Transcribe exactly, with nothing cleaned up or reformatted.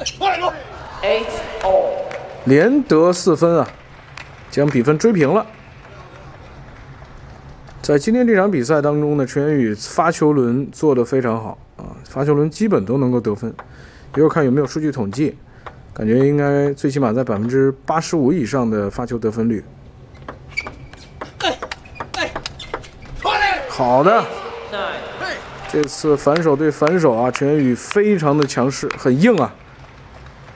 连得四分啊，将比分追平了。在今天这场比赛当中呢，陈元宇发球轮做得非常好啊，发球轮基本都能够得分。一会儿看有没有数据统计，感觉应该最起码在百分之八十五以上的发球得分率。好的，这次反手对反手啊，陈元宇非常的强势，很硬啊。